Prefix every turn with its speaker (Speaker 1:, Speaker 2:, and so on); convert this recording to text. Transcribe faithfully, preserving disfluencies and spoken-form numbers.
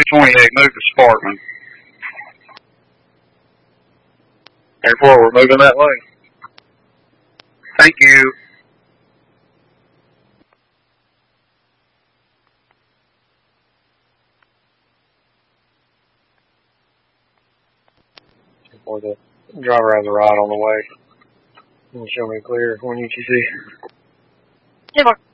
Speaker 1: two twenty-eight, move to Sparkman.
Speaker 2: Therefore, we're moving that way.
Speaker 1: Thank you.
Speaker 2: For the driver has a ride on the way. Can you show me clear when you see?
Speaker 3: ten more.